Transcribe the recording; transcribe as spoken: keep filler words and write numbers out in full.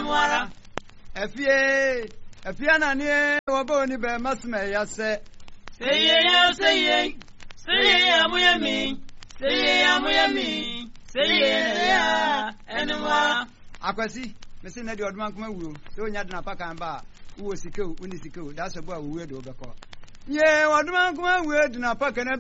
enwara efie efie na ne wobo ni be masme ya se seye ya seye seye ya muyami seye ya muyami seye ya enwara akwasi mesi na di odman kuma wuro se onya de na paka ba wo sikew uni sikew da so bo a wo we do be ko ye odman kuma wo de na paka na